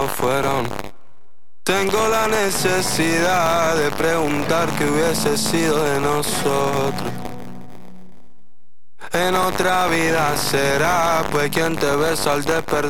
no fueron. Tengo la necesidad de preguntar qué hubiese sido de nosotros. En otra vida será, pues quien te besa al despertar.